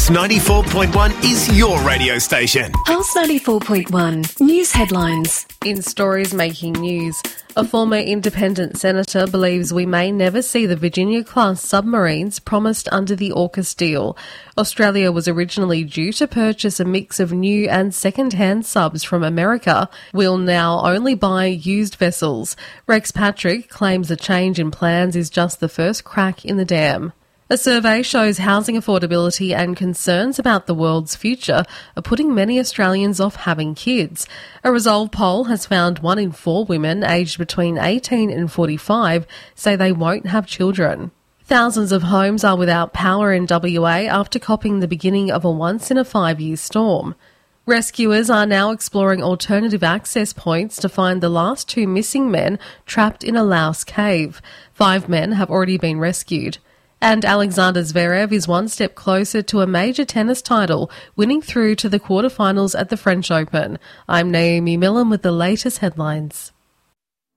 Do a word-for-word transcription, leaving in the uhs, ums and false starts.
Pulse ninety-four point one is your radio station. Pulse ninety-four point one News headlines. In stories making news, a former independent senator believes we may never see the Virginia-class submarines promised under the AUKUS deal. Australia was originally due to purchase a mix of new and second-hand subs from America. We'll now only buy used vessels. Rex Patrick claims a change in plans is just the first crack in the dam. A survey shows housing affordability and concerns about the world's future are putting many Australians off having kids. A Resolve poll has found one in four women aged between eighteen and forty-five say they won't have children. Thousands of homes are without power in W A after copping the beginning of a once-in-a-five-year storm. Rescuers are now exploring alternative access points to find the last two missing men trapped in a Laos cave. Five men have already been rescued. And Alexander Zverev is one step closer to a major tennis title, winning through to the quarterfinals at the French Open. I'm Naomi Millen with the latest headlines.